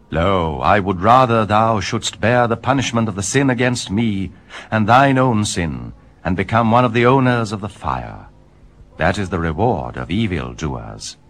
Lo, I would rather thou shouldst bear the punishment of the sin against me, and thine own sin, and become one of the owners of the fire. That is the reward of evil doers.